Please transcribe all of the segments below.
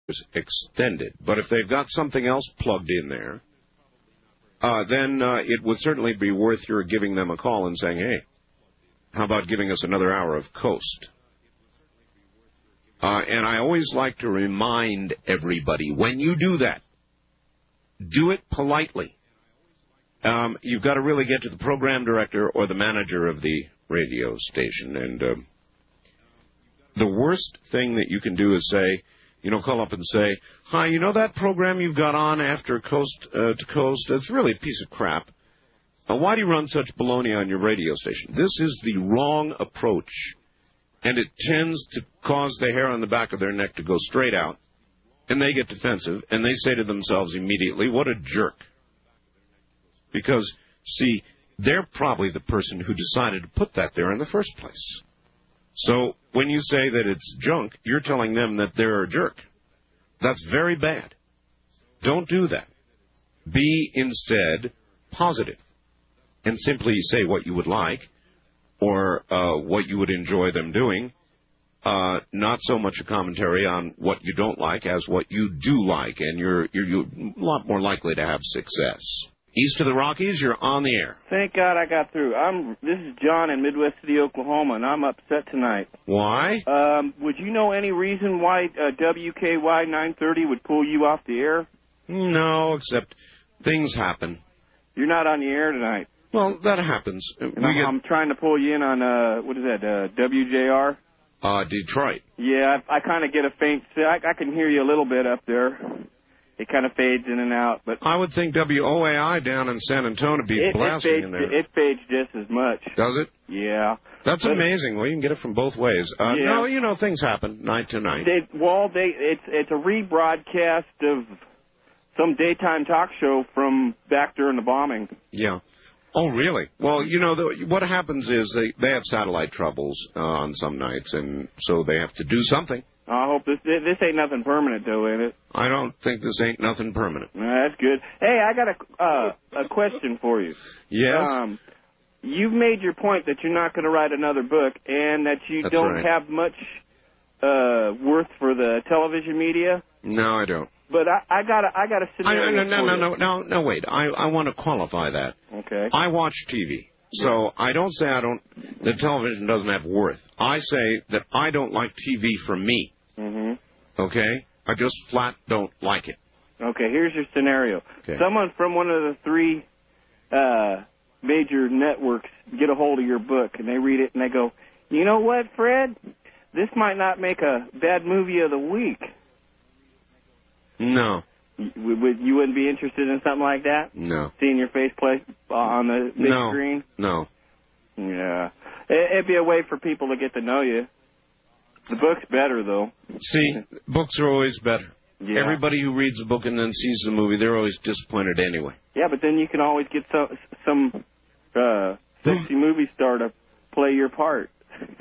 extended. But if they've got something else plugged in there, then it would certainly be worth your giving them a call and saying, hey, how about giving us another hour of Coast? And I always like to remind everybody, when you do that, do it politely. You've got to really get to the program director or the manager of the radio station. And the worst thing that you can do is say, call up and say, hi, that program you've got on after Coast to Coast, it's really a piece of crap. Why do you run such baloney on your radio station? This is the wrong approach, and it tends to cause the hair on the back of their neck to go straight out, and they get defensive, and they say to themselves immediately, what a jerk. Because, see, they're probably the person who decided to put that there in the first place. So when you say that it's junk, you're telling them that they're a jerk. That's very bad. Don't do that. Be instead positive and simply say what you would like or what you would enjoy them doing. Not so much a commentary on what you don't like as what you do like, and you're a lot more likely to have success. East of the Rockies, you're on the air. Thank God I got through. This is John in Midwest City, Oklahoma, and I'm upset tonight. Why? Would you know any reason why WKY 930 would pull you off the air? No, except things happen. You're not on the air tonight. Well, that happens. I'm trying to pull you in on, what is that, WJR? Detroit. Yeah, I kind of get a faint... I can hear you a little bit up there. It kind of fades in and out, but... I would think WOAI down in San Antonio would be blasting in there. It fades just as much. Does it? Yeah. That's amazing. Well, you can get it from both ways. Yeah. No, things happen night to night. It's a rebroadcast of some daytime talk show from back during the bombing. Yeah. Oh, really? Well, what happens is they have satellite troubles on some nights, and so they have to do something. I hope this ain't nothing permanent, though, ain't it? I don't think this ain't nothing permanent. That's good. Hey, I got a question for you. Yes? You've made your point that you're not going to write another book and that you That's don't right. have much worth for the television media. No, I don't. But I got a scenario. No, wait. I want to qualify that. Okay. I watch TV. So I don't say that television doesn't have worth. I say that I don't like TV for me. Mm-hmm. Okay? I just flat don't like it. Okay, here's your scenario. Okay. Someone from one of the three major networks get a hold of your book, and they read it, and they go, you know what, Fred? This might not make a bad movie of the week. No. You wouldn't be interested in something like that? No. Seeing your face play on the big screen? No. Yeah. It'd be a way for people to get to know you. The book's better, though. See, books are always better. Yeah. Everybody who reads a book and then sees the movie, they're always disappointed anyway. Yeah, but then you can always get some sexy movie star to play your part.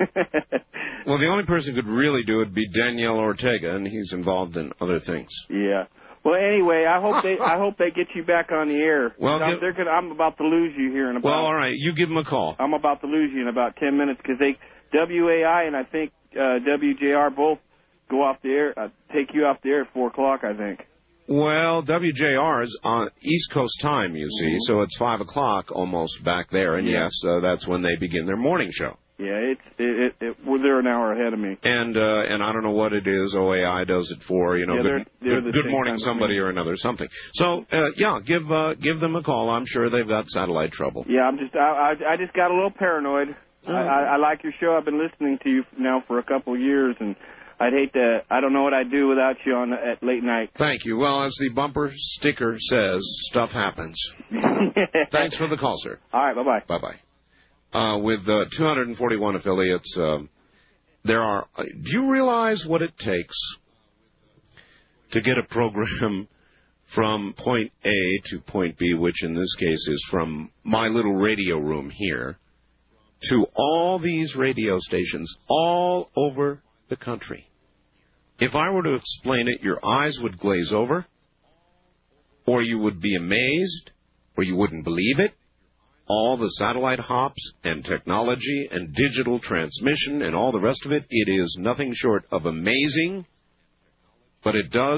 Well, the only person who could really do it would be Daniel Ortega, and he's involved in other things. Yeah. Well, anyway, I hope they get you back on the air. Well, I'm about to lose you here in about. Well, all right, you give them a call. I'm about to lose you in about 10 minutes because WAI and I think WJR both go off the air, take you off the air at 4 o'clock, I think. Well, WJR is on East Coast time, you see, so it's 5 o'clock almost back there, and yes, that's when they begin their morning show. Yeah, they're an hour ahead of me. And I don't know what it is. OAI does it for, Good Morning Somebody or another something. So give them a call. I'm sure they've got satellite trouble. Yeah, I just got a little paranoid. Oh. I like your show. I've been listening to you now for a couple of years, and I don't know what I'd do without you at late night. Thank you. Well, as the bumper sticker says, stuff happens. Thanks for the call, sir. All right, bye-bye. Bye-bye. With 241 affiliates, there are... do you realize what it takes to get a program from point A to point B, which in this case is from my little radio room here, to all these radio stations all over the country? If I were to explain it, your eyes would glaze over, or you would be amazed, or you wouldn't believe it. All the satellite hops and technology and digital transmission and all the rest of it, it is nothing short of amazing, but it does